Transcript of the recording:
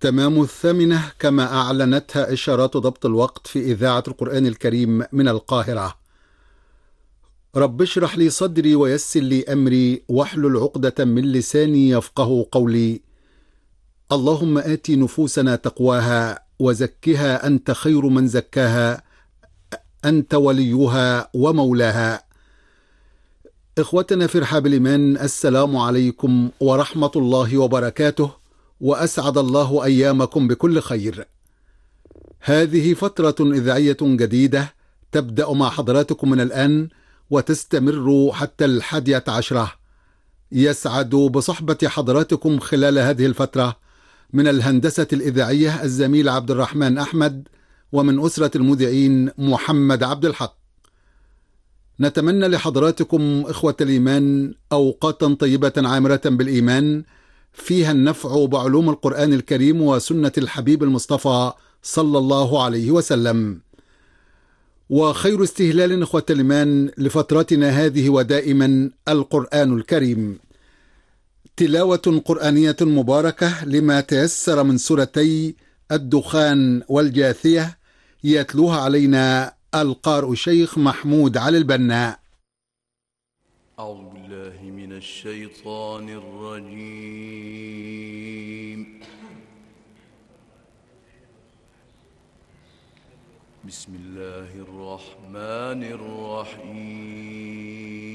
تمام 8 كما أعلنتها إشارات ضبط الوقت في إذاعة القرآن الكريم من القاهرة. رب اشرح لي صدري ويسر لي أمري واحلل عقدة من لساني يفقه قولي. اللهم آت نفوسنا تقواها وزكها أنت خير من زكاها، أنت وليها ومولاها. إخوتنا في رحاب الإيمان، السلام عليكم ورحمة الله وبركاته، وأسعد الله أيامكم بكل خير. هذه فترة إذاعية جديدة تبدأ مع حضراتكم من الآن وتستمر حتى 11. يسعد بصحبة حضراتكم خلال هذه الفترة من الهندسة الإذاعية الزميل عبد الرحمن أحمد، ومن أسرة المذيعين محمد عبد الحق. نتمنى لحضراتكم إخوة الإيمان أوقاتا طيبة عامرة بالإيمان، فيها النفع بعلوم القرآن الكريم وسنة الحبيب المصطفى صلى الله عليه وسلم. وخير استهلال إخوة الإيمان لفترتنا هذه ودائما القرآن الكريم، تلاوة قرآنية مباركة لما تيسر من سورتي الدخان والجاثية، يتلوها علينا القارئ الشيخ محمود علي البناء. أعوذ بالله من الشيطان الرجيم. بسم الله الرحمن الرحيم.